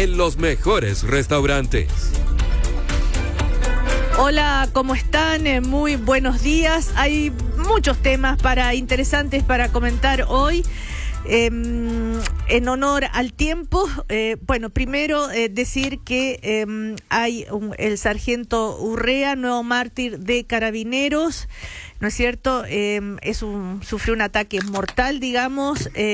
en los mejores restaurantes. Hola, ¿cómo están? Muy buenos días. Hay muchos temas interesantes para comentar hoy. En honor al tiempo, primero decir que hay el sargento Urrea, nuevo mártir de Carabineros, ¿no es cierto? Sufrió un ataque mortal, digamos.